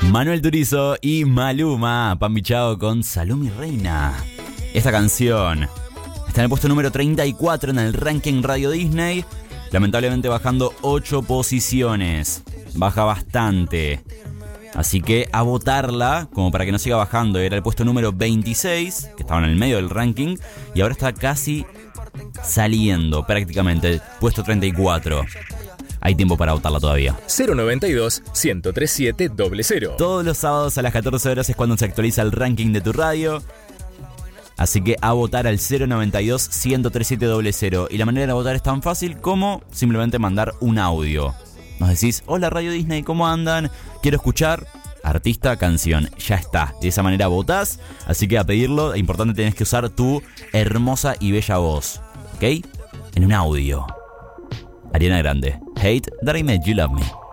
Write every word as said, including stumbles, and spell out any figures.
Manuel Turizo y Maluma, Pan Bichao con Salud mi reina. Esta canción está en el puesto número treinta y cuatro en el ranking Radio Disney, lamentablemente bajando ocho posiciones. Baja bastante. Así que a votarla, como para que no siga bajando. Era el puesto número veintiséis, que estaba en el medio del ranking, y ahora está casi saliendo, prácticamente, puesto treinta y cuatro. Hay tiempo para votarla todavía. cero noventa y dos, ciento treinta y siete, cero cero. Todos los sábados a las catorce horas es cuando se actualiza el ranking de tu radio. Así que a votar al cero noventa y dos, ciento treinta y siete, cero cero. Y la manera de votar es tan fácil como simplemente mandar un audio. Nos decís, hola Radio Disney, ¿cómo andan? Quiero escuchar artista, canción. Ya está. De esa manera votás. Así que a pedirlo, es importante, tenés que usar tu hermosa y bella voz. ¿Ok? En un audio. Ariana Grande. Hate that I made you love me.